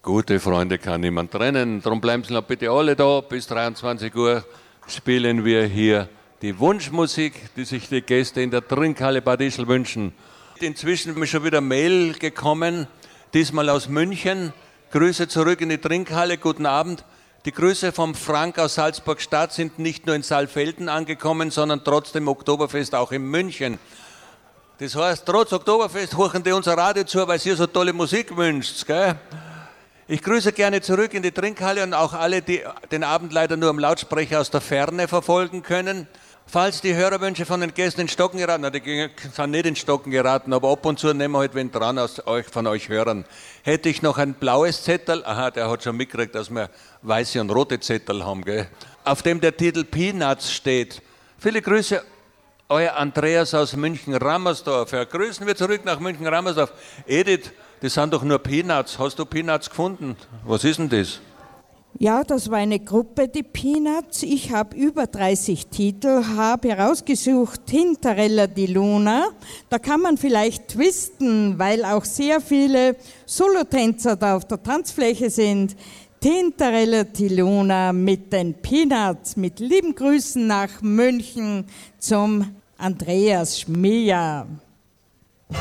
Gute Freunde kann niemand trennen. Darum bleiben Sie noch bitte alle da. Bis 23 Uhr spielen wir hier die Wunschmusik, die sich die Gäste in der Trinkhalle Bad Ischl wünschen. Inzwischen ist schon wieder Mail gekommen, diesmal aus München. Grüße zurück in die Trinkhalle, guten Abend. Die Grüße vom Frank aus Salzburg-Stadt sind nicht nur in Saalfelden angekommen, sondern trotz dem Oktoberfest auch in München. Das heißt, trotz Oktoberfest horchen die unser Radio zu, weil ihr so tolle Musik wünscht, gell? Ich grüße gerne zurück in die Trinkhalle und auch alle, die den Abend leider nur am Lautsprecher aus der Ferne verfolgen können. Falls die Hörerwünsche von den Gästen in Stocken geraten, die sind nicht in Stocken geraten, aber ab und zu nehmen wir halt wen dran von euch Hörern. Hätte ich noch ein blaues Zettel, aha, der hat schon mitgekriegt, dass wir weiße und rote Zettel haben, gell? Auf dem der Titel Peanuts steht. Viele Grüße, euer Andreas aus München-Rammersdorf. Ja, grüßen wir zurück nach München-Rammersdorf. Edith, das sind doch nur Peanuts. Hast du Peanuts gefunden? Was ist denn das? Ja, das war eine Gruppe, die Peanuts. Ich habe über 30 Titel, habe herausgesucht Tintarella di Luna. Da kann man vielleicht twisten, weil auch sehr viele Solotänzer da auf der Tanzfläche sind. Tintarella di Luna mit den Peanuts, mit lieben Grüßen nach München zum Andreas Schmier.